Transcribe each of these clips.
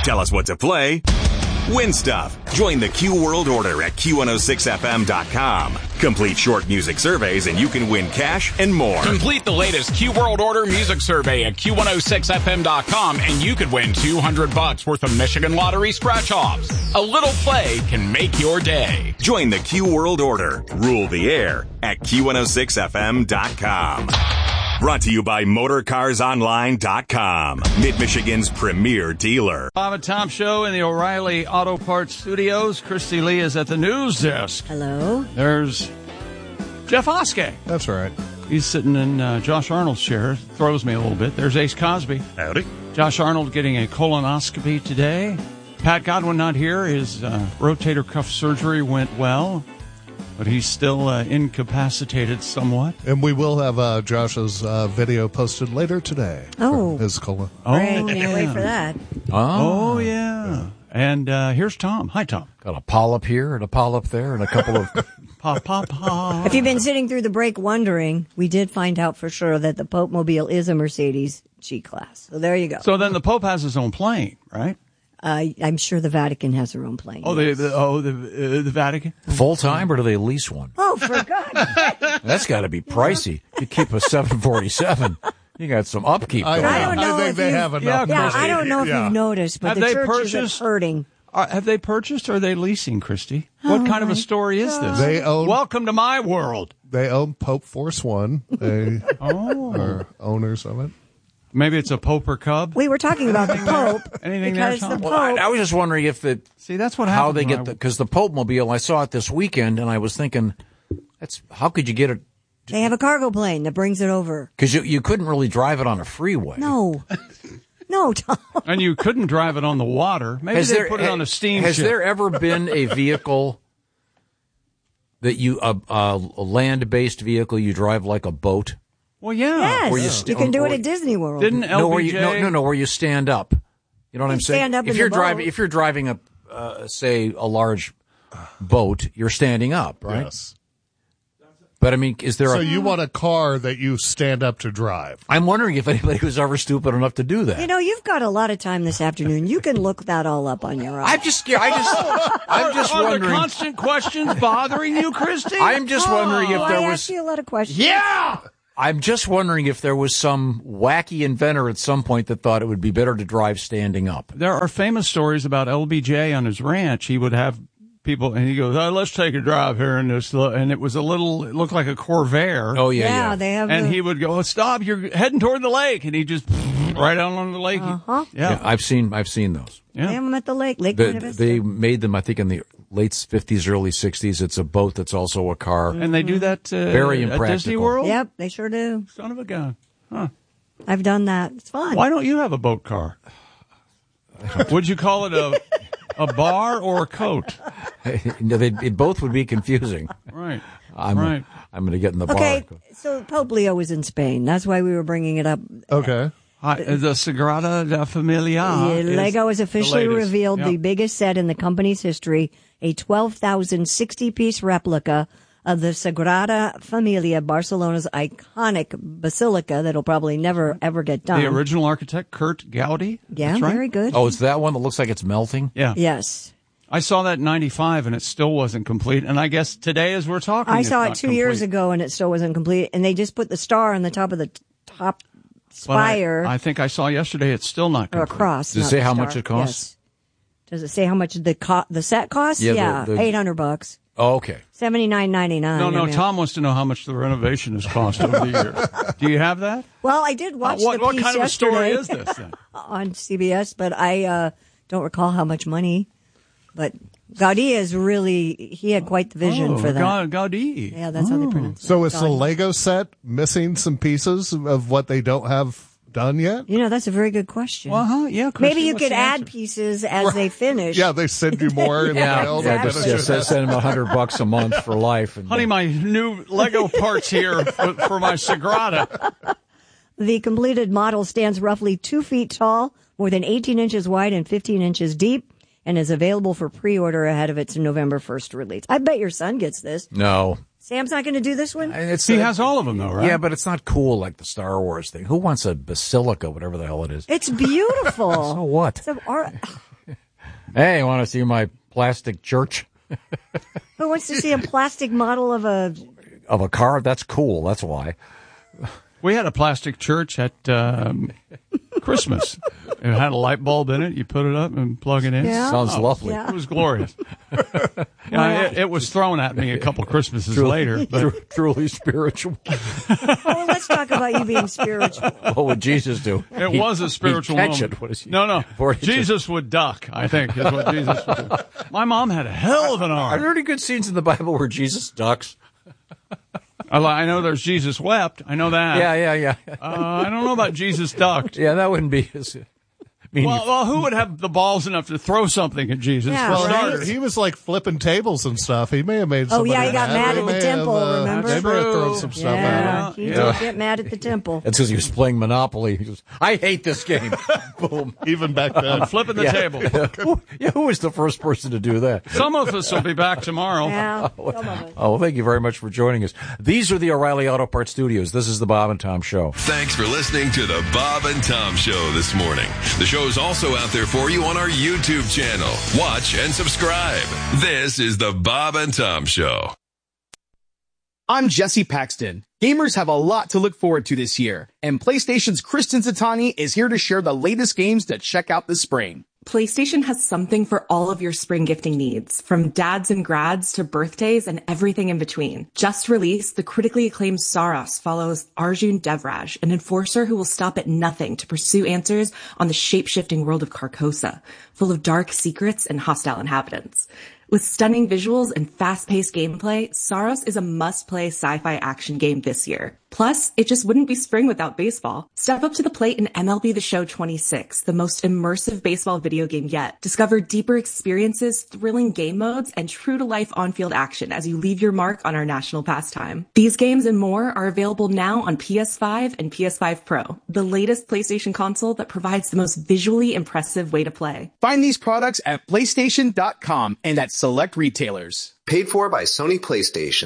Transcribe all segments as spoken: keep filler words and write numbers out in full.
Tell us what to play. Win stuff. Join the Q World Order at Q one oh six F M dot com. Complete short music surveys and you can win cash and more. Complete the latest Q World Order music survey at Q one oh six F M dot com and you could win two hundred bucks worth of Michigan Lottery scratch-offs. A little play can make your day. Join the Q World Order. Rule the air at Q one oh six F M dot com. Brought to you by Motor Cars Online dot com, Mid-Michigan's premier dealer. Bob and Tom Show in the O'Reilly Auto Parts Studios. Christy Lee is at the news desk. Hello. There's Jeff Oskey. That's right. He's sitting in uh, Josh Arnold's chair. Throws me a little bit. There's Ace Cosby. Howdy. Josh Arnold getting a colonoscopy today. Pat Godwin not here. His uh, rotator cuff surgery went well, but he's still uh, incapacitated somewhat. And we will have uh, Josh's uh, video posted later today. Oh. His colon. Oh, Great. Can't yeah. wait for that. Oh, yeah. And uh, here's Tom. Hi, Tom. Got a polyp here and a polyp there and a couple of... Pop, pop, pop. If you've been sitting through the break wondering, we did find out for sure that the Pope Mobile is a Mercedes G-Class. So there you go. So then the Pope has his own plane, right? Uh, I'm sure the Vatican has their own plane. Oh, yes. the, the oh the uh, the Vatican Full-time, or do they lease one? Oh, for God's sake. That's got to be pricey. You keep a seven forty-seven. You got some upkeep I, going I on. don't know I think if they you- have enough. Yeah, Yeah, money. I don't know if Yeah. you've noticed, but Have the they church purchased- is hurting. Uh, have they purchased or are they leasing, Christy? What Oh, kind of my a story is this? They own- Welcome to my world. They own Pope Force One. They Oh, are owners of it. maybe it's a Pope or Cub. We were talking about the Pope Anything there, because the Tom? Pope. Well, I, I was just wondering if the See, that's what how happens they when get I- the because the Pope Mobile. I saw it this weekend, and I was thinking, that's how could you get it? They have a cargo plane that brings it over. Because you you couldn't really drive it on a freeway. No. No, Tom. and you couldn't drive it on the water. Maybe Has they there put it on a steam Has ship. there ever been a vehicle that you a, a land-based vehicle you drive like a boat? Well, yeah. Yes. Where you You, st- can do or- it at Disney World. Didn't No, where L B J? you no no no where you stand up. You know what You I'm saying? stand up if in you're the driving boat. if you're driving a uh, say a large boat, you're standing up, right? Yes. But I mean, is there So a you want a car that you stand up to drive? I'm wondering if anybody was ever stupid enough to do that. You know, you've got a lot of time this afternoon. You can look that all up on your own. I'm just I just I'm just Are wondering the constant questions bothering you, Christy? I'm just wondering if Oh, there I was asked you a lot of questions. yeah. I'm just wondering if there was some wacky inventor at some point that thought it would be better to drive standing up. There are famous stories about L B J on his ranch. He would have people, and he goes, oh, let's take a drive here in this, li-" and it was a little, it looked like a Corvair. Oh yeah, Yeah, yeah. they have. And the, he would go, oh, stop, you're heading toward the lake. And he just, right out on the lake. Uh-huh. Yeah. Yeah, I've seen I've seen those. they have Yeah. them at the lake, Lake The, Buena Vista. they made them, I think, in the late fifties, early sixties. It's a boat that's also a car. And they do that uh, Very at Disney impractical. World? Yep, they sure do. Son of a gun. Huh. I've done that. It's fun. Why don't you have a boat car? Would you call it a a bar or a coat? No, they, it both would be confusing. Right. I'm Right. I'm going to get in the Okay, bar. so Pope Leo was in Spain. That's why we were bringing it up. Okay. Hi, the Sagrada da Familia. Yeah, is Lego has officially the latest. revealed Yep. the biggest set in the company's history, a twelve thousand sixty piece replica of the Sagrada Familia, Barcelona's iconic basilica that'll probably never, ever get done. The original architect, Kurt Gaudi. Yeah, That's right. very good. Oh, it's that one that looks like it's melting? Yeah. Yes. I saw that in ninety-five and it still wasn't complete. And I guess today as we're talking, I it's saw it not two years complete. ago and it still wasn't complete. And they just put the star on the top of the t- top But I- spire I, think I saw yesterday it's still not or a complete. cross. Does it not say the how star. much it costs? Yes. Does it say how much the co- the set costs? Yeah, the- the- eight hundred bucks. Oh, okay. seventy-nine ninety-nine. No, no, I mean- Tom wants to know how much the renovation has cost over the years. Do you have that? Well, I did Uh, watch what the what piece kind of a story yesterday is this then? on C B S, but I uh, don't recall how much money. But Gaudi is really, he had quite the vision oh, for that. Ga- Gaudi. Yeah, that's how they pronounce it. So is the Gaudi. Lego set missing some pieces of what they don't have done yet? You know, that's a very good question. Well, huh? Yeah, Christy, Maybe you what's could the add answer? pieces as they finish. Yeah, they send you more in Yeah, the mail. yeah, to just, finish just it. send them a hundred bucks a month for life. And, Honey, my new Lego parts here for, for my Sagrada. The completed model stands roughly two feet tall, more than eighteen inches wide and fifteen inches deep, and is available for pre-order ahead of its November first release. I bet your son gets this. no. Sam's not going to do this one? And It's, He uh, has all of them, though, right? Yeah, but it's not cool like the Star Wars thing. Who wants a basilica, whatever the hell it is? It's beautiful. So what? So, our, Hey, want to see my plastic church? Who wants to see a plastic model of a... Of a car? That's cool. That's why. We had a plastic church at um, Christmas. It had a light bulb in it. You put it up and plug it in. Yeah. Sounds Oh, lovely. Yeah. It was glorious. Yeah, it, it was thrown at me a couple Christmases later. But Tru- truly spiritual. Oh, let's talk about you being spiritual. What would Jesus do? it He'd- was a spiritual he'd catch moment. It. What is he? No, no. Or he Jesus would duck, I think, is what Jesus would do. My mom had a hell of an Are arm. there any good scenes in the Bible where Jesus ducks? I li- I know there's Jesus wept. I know that. Yeah, yeah, yeah. Uh, I don't know about Jesus ducked. Yeah, that wouldn't be as... I mean, Well, well, who would have the balls enough to throw something at Jesus? Yeah, for Well, right. starters? he, he was like flipping tables and stuff. He may have made. Oh, yeah, somebody he got mad He at the may temple, have, uh, remember? They may have thrown True. some stuff Yeah, at him. he Yeah. did get mad at the temple. that's because he was playing Monopoly. He goes, I hate this game. Boom. Even back then. Flipping the Yeah. table. who, yeah, who was the first person to do that? Some of us will be back tomorrow. Yeah, some of it. Oh, well, thank you very much for joining us. These are the O'Reilly Auto Parts Studios. This is the Bob and Tom Show. Thanks for listening to the Bob and Tom Show this morning. The show is also out there for you on our YouTube channel. Watch and subscribe. This is the Bob and Tom Show. I'm Jesse Paxton. Gamers have a lot to look forward to this year, and PlayStation's Kristen Zatani is here to share the latest games to check out this spring. PlayStation has something for all of your spring gifting needs, from dads and grads to birthdays and everything in between. Just released, the critically acclaimed Saros follows Arjun Devraj, an enforcer who will stop at nothing to pursue answers on the shape-shifting world of Carcosa, full of dark secrets and hostile inhabitants. With stunning visuals and fast-paced gameplay, Saros is a must-play sci-fi action game this year. Plus, it just wouldn't be spring without baseball. Step up to the plate in M L B The Show twenty-six, the most immersive baseball video game yet. Discover deeper experiences, thrilling game modes, and true-to-life on-field action as you leave your mark on our national pastime. These games and more are available now on P S five and P S five Pro, the latest PlayStation console that provides the most visually impressive way to play. Find these products at PlayStation dot com and at select retailers. Paid for by Sony PlayStation.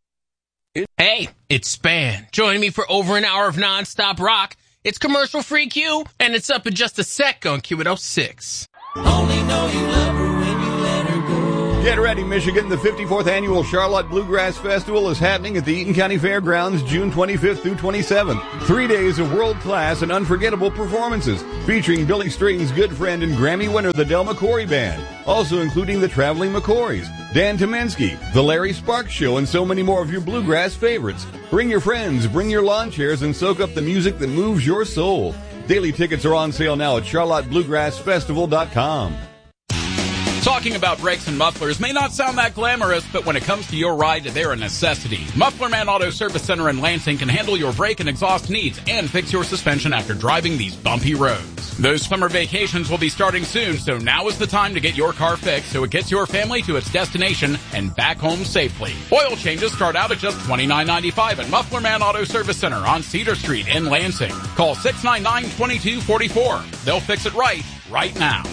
Hey, it's Span. Join me for over an hour of non-stop rock. It's commercial-free Q, and it's up in just a sec on Q one oh six. Only know you love her when you let her go. Get ready, Michigan. The fifty-fourth Annual Charlotte Bluegrass Festival is happening at the Eaton County Fairgrounds June twenty-fifth through twenty-seventh. Three days of world-class and unforgettable performances featuring Billy Strayton's good friend and Grammy winner, the Del McCoury Band. Also including the Traveling McCoys, Dan Tomensky, the Larry Sparks Show, and so many more of your bluegrass favorites. Bring your friends, bring your lawn chairs, and soak up the music that moves your soul. Daily tickets are on sale now at charlotte bluegrass festival dot com. Talking about brakes and mufflers may not sound that glamorous, but when it comes to your ride, they're a necessity. Muffler Man Auto Service Center in Lansing can handle your brake and exhaust needs and fix your suspension after driving these bumpy roads. Those summer vacations will be starting soon, so now is the time to get your car fixed so it gets your family to its destination and back home safely. Oil changes start out at just twenty-nine ninety-five at Muffler Man Auto Service Center on Cedar Street in Lansing. Call six nine nine, two two four four. They'll fix it right, right now.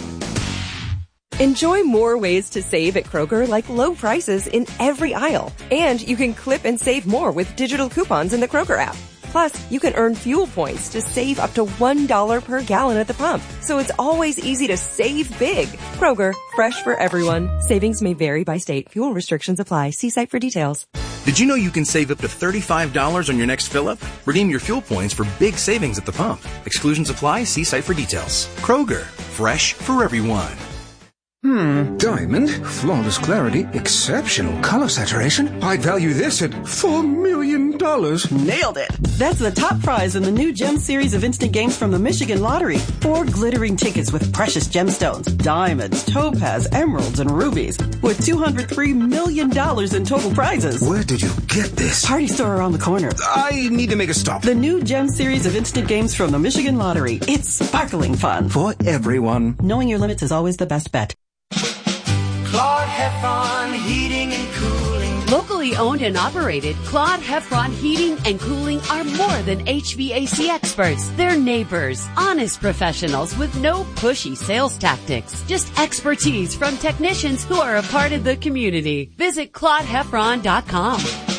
Enjoy more ways to save at Kroger, like low prices in every aisle. And you can clip and save more with digital coupons in the Kroger app. Plus, you can earn fuel points to save up to one dollar per gallon at the pump. So it's always easy to save big. Kroger, fresh for everyone. Savings may vary by state. Fuel restrictions apply. See site for details. Did you know you can save up to thirty-five dollars on your next fill-up? Redeem your fuel points for big savings at the pump. Exclusions apply. See site for details. Kroger, fresh for everyone. Hmm, diamond, flawless clarity, exceptional color saturation. I'd value this at four million dollars. Nailed it! That's the top prize in the new Gem series of instant games from the Michigan Lottery. Four glittering tickets with precious gemstones, diamonds, topaz, emeralds, and rubies, with two hundred three million dollars in total prizes. Where did you get this? Party store around the corner. I need to make a stop. The new Gem series of instant games from the Michigan Lottery. It's sparkling fun. For everyone. Knowing your limits is always the best bet. Claude Heffron Heating and Cooling. Locally owned and operated, Claude Heffron Heating and Cooling are more than H V A C experts. They're neighbors, honest professionals with no pushy sales tactics. Just expertise from technicians who are a part of the community. Visit claude heffron dot com.